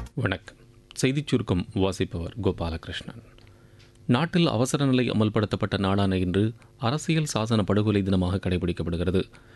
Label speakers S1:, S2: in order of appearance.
S1: வணக்கம். செய்திச் சுருக்கம் வாசிப்பவர் கோபாலகிருஷ்ணன். நாட்டில் அவசர நிலை அமல்படுத்தப்பட்ட நாளான இன்று அரசியல் சாசன படுகொலை தினமாக கடைபிடிக்கப்படுகிறது.